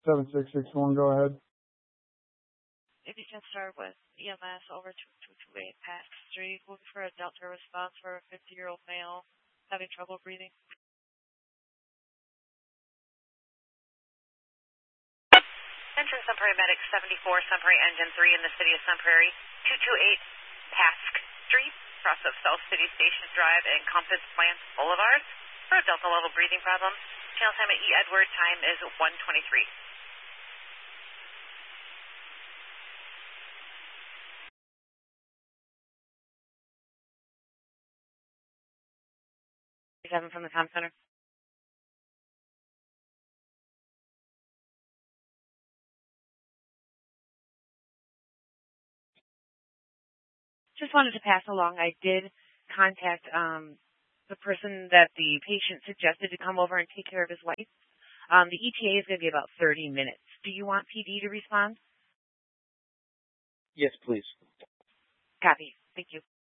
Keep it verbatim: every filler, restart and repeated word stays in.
seven six six one, go ahead. If you can start with E M S over to two two eight Pask Street, looking for a Delta response for a fifty-year-old male having trouble breathing. Attention Sun Prairie Medic seventy-four, Sun Prairie Engine three in the city of Sun Prairie, two two eight Pask Street, cross of South City Station Drive and Compass Plant Boulevard for a Delta level breathing problem. Channel time at E. Edward, time is one twenty-three. Seven from the comm center. Just wanted to pass along, I did contact um, the person that the patient suggested to come over and take care of his wife. Um, the E T A is going to be about thirty minutes. Do you want P D to respond? Yes, please. Copy. Thank you.